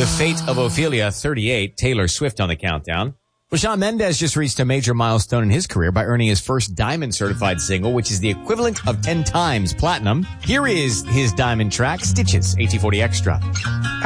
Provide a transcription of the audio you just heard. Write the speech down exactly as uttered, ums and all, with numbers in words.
The Fate of Ophelia, thirty-eight. Taylor Swift on the countdown. Well, Shawn Mendes just reached a major milestone in his career by earning his first diamond certified single, which is the equivalent of ten times platinum. Here is his diamond track, Stitches, A T forty Extra.